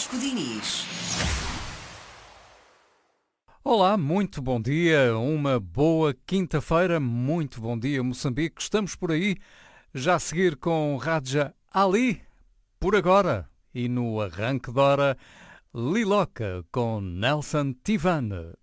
Vasco Diniz. Olá, muito bom dia, uma boa quinta-feira, muito bom dia Moçambique, estamos por aí, já a seguir com Raja Ali, por agora, e no arranque de hora, Liloca com Nelson Tivane.